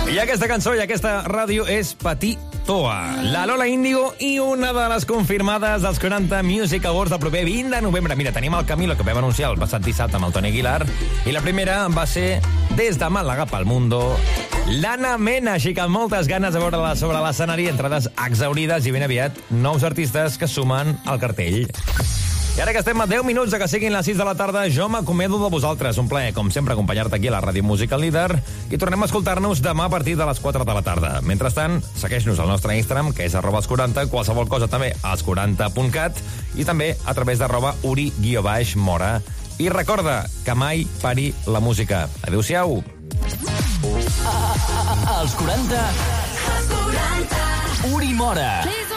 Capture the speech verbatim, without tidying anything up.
I aquesta cançó i aquesta ràdio és Petit Toa, la Lola Índigo i una de les confirmades dels quaranta Music Awards del proper vint de novembre. Mira, tenim el Camilo, que vam anunciar el passat dissabte amb el Toni Aguilar, i la primera va ser des de Màlaga pel Mundo, l'Anna Mena, així que moltes ganes de veure-la sobre l'escenari, entrades exaurides i ben aviat nous artistes que sumen al cartell. I ara que estem a deu minuts de que siguin les sis de la tarda, jo m'acomiado de vosaltres. Un plaer, com sempre, acompanyar-te aquí a la Ràdio Música Líder i tornem a escoltar-nos demà a partir de les quatre de la tarda. Mentrestant, segueix-nos al nostre Instagram, que és arroba els quaranta, qualsevol cosa també als quaranta punt cat i també a través d'arroba uri guió baix mora. I recorda que mai pari la música. Adéu-siau. Als quaranta, Uri Mora.